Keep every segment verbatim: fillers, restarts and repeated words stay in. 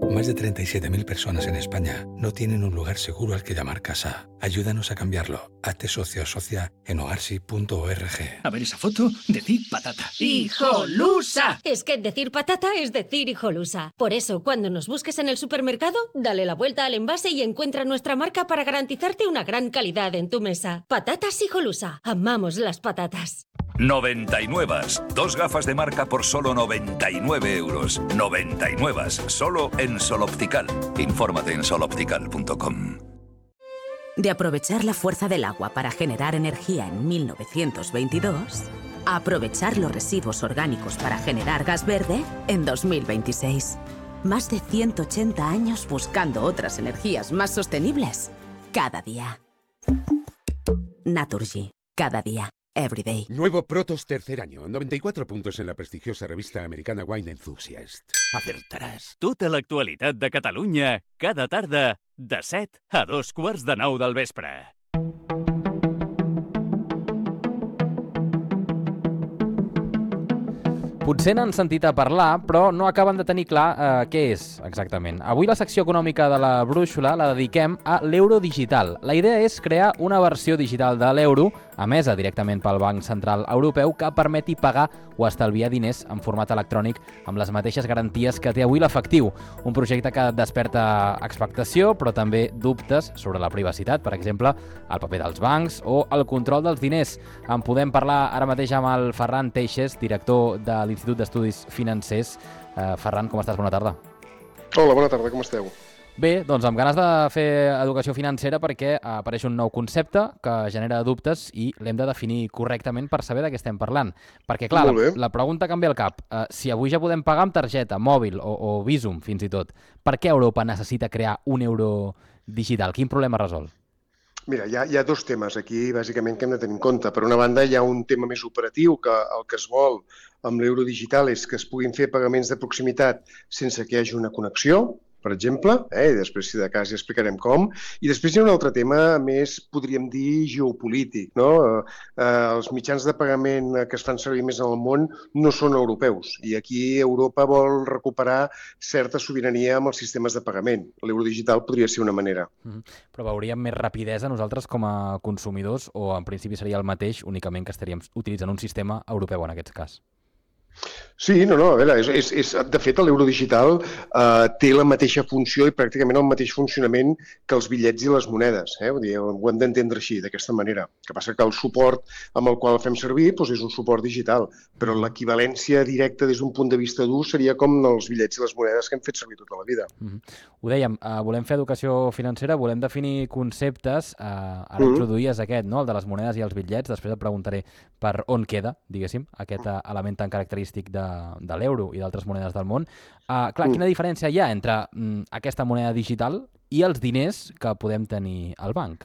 Más de treinta y siete mil personas en España no tienen un lugar seguro al que llamar casa. Ayúdanos a cambiarlo. Hazte socio o socia en hogarsi punto org. A ver esa foto, decir patata. ¡Hijolusa! Es que decir patata es decir hijolusa. Por eso, cuando nos busques en el supermercado, dale la vuelta al envase y encuentra nuestra marca para garantizarte una gran calidad en tu mesa. Patatas hijolusa. Amamos las patatas. noventa y nueve. Dos gafas de marca por solo noventa y nueve euros. noventa y nueve. Solo en Sol Optical. Infórmate en sol optical punto com. De aprovechar la fuerza del agua para generar energía en mil novecientos veintidós, a aprovechar los residuos orgánicos para generar gas verde en dos mil veintiséis. Más de ciento ochenta años buscando otras energías más sostenibles cada día. Naturgy. Cada día. Everyday. Nuevo Protos tercer año. noventa y cuatro puntos en la prestigiosa revista americana Wine Enthusiast. Acertaràs. Tota l'actualitat de Catalunya, cada tarda, de set a dos quarts de nou del vespre. Potser n'han sentit a parlar, però no acaben de tenir clar eh, què és exactament. Avui la secció econòmica de la Brúixola la dediquem a l'euro digital. La idea és crear una versió digital de l'euro, emesa directament pel Banc Central Europeu, que permeti pagar o estalviar diners en format electrònic amb les mateixes garanties que té avui l'efectiu. Un projecte que desperta expectació, però també dubtes sobre la privacitat, per exemple, el paper dels bancs o el control dels diners. En podem parlar ara mateix amb el Ferran Teixes, director de l'Institut d'Estudis Financers. Eh, Ferran, com estàs? Bona tarda. Hola, bona tarda, com esteu? Bé, doncs amb ganes de fer educació financera perquè apareix un nou concepte que genera dubtes i l'hem de definir correctament per saber de què estem parlant. Perquè, clar, la, la pregunta canvia al cap. Eh, si avui ja podem pagar amb targeta, mòbil o, o Visum, fins i tot, per què Europa necessita crear un euro digital? Quin problema resol? Mira, hi ha, hi ha dos temes aquí, bàsicament, que hem de tenir en compte. Per una banda, hi ha un tema més operatiu, que el que es vol amb l'euro digital és que es puguin fer pagaments de proximitat sense que hi hagi una connexió, per exemple, eh? i després, si de cas, ja explicarem com. I després hi ha un altre tema més, podríem dir, geopolític. No? Eh, els mitjans de pagament que es fan servir més en el món no són europeus, i aquí Europa vol recuperar certa sobirania amb els sistemes de pagament. L'euro digital podria ser una manera. Mm-hmm. Però veuríem més rapidesa nosaltres com a consumidors, o en principi seria el mateix, únicament que estaríem utilitzant un sistema europeu en aquest cas? Sí, no, no, a veure, és, és, és, de fet l'euro digital eh, té la mateixa funció i pràcticament el mateix funcionament que els bitllets i les monedes, eh? Vull dir, ho hem d'entendre així, d'aquesta manera. El que passa que el suport amb el qual el fem servir doncs és un suport digital, però l'equivalència directa des d'un punt de vista d'ús seria com els bitllets i les monedes que hem fet servir tota la vida. Mm-hmm. Ho dèiem, eh, volem fer educació financera, volem definir conceptes, eh, ara mm-hmm. introduïes aquest, no? El de les monedes i els bitllets, després et preguntaré per on queda, diguéssim, aquest eh, element tan característic de de l'euro i d'altres monedes del món. Uh, clar, quina diferència hi ha entre mm, aquesta moneda digital i els diners que podem tenir al banc?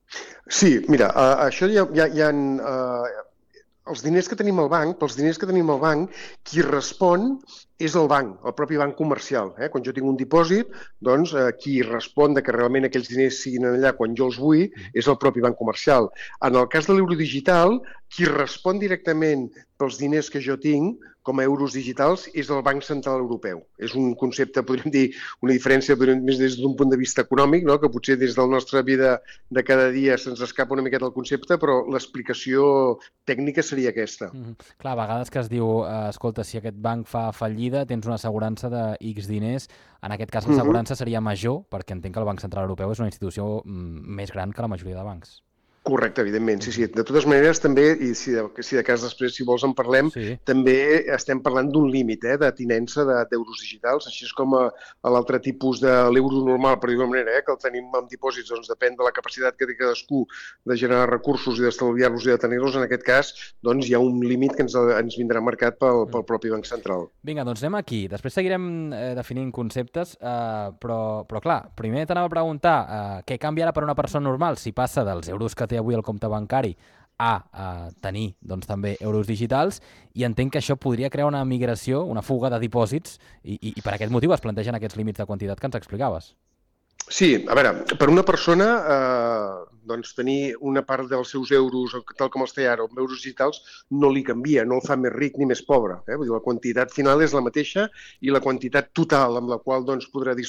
Sí, mira, uh, això hi ha... Hi ha, hi ha uh, els diners que tenim al banc, pels diners que tenim al banc, qui respon és el banc, el propi banc comercial. Eh? Quan jo tinc un dipòsit, doncs eh, qui respon de que realment aquells diners siguin allà quan jo els vull és el propi banc comercial. En el cas de l'euro digital, qui respon directament pels diners que jo tinc com a euros digitals és el Banc Central Europeu. És un concepte, podríem dir, una diferència podríem, més des d'un punt de vista econòmic, no? Que potser des de la nostra vida de cada dia se'ns escapa una miqueta el concepte, però l'explicació tècnica seria aquesta. Mm-hmm. Clar, a vegades que es diu, eh, escolta, si aquest banc fa fallida, tens una assegurança de X diners. En aquest cas, l'assegurança mm-hmm. seria major, perquè entenc que el Banc Central Europeu és una institució mm, més gran que la majoria de bancs. Correcte, evidentment, sí, sí. De totes maneres, també, i si de, si de cas després, si vols, en parlem, sí. També estem parlant d'un límit eh, de tinença d'euros digitals, així és com a, a l'altre tipus de l'euro normal, per dir-ho manera, eh, que el tenim en dipòsits, doncs depèn de la capacitat que té cadascú de generar recursos i d'estalviar-los i de tenir-los. En aquest cas, doncs hi ha un límit que ens, ens vindrà marcat pel, pel propi Banc Central. Vinga, doncs anem aquí. Després seguirem eh, definint conceptes, eh, però, però clar, primer t'anava a preguntar eh, què canviarà per una persona normal si passa dels euros que té avui el compte bancari a, a tenir doncs, també euros digitals, i entenc que això podria crear una migració, una fuga de dipòsits, i, i, i per aquest motiu es plantegen aquests límits de quantitat que ens explicaves. Sí, a veure, per una persona eh, doncs tenir una part dels seus euros, tal com els té ara, amb euros digitals, no li canvia, no el fa més ric ni més pobre. Eh? Vull dir, la quantitat final és la mateixa i la quantitat total amb la qual doncs, podrà disposar